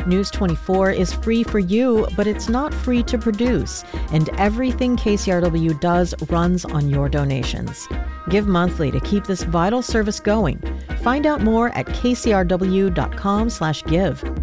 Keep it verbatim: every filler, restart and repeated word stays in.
News twenty-four is free for you, but it's not free to produce, and everything K C R W does runs on your donations. Give monthly to keep this vital service going. Find out more at k c r w dot com slash give.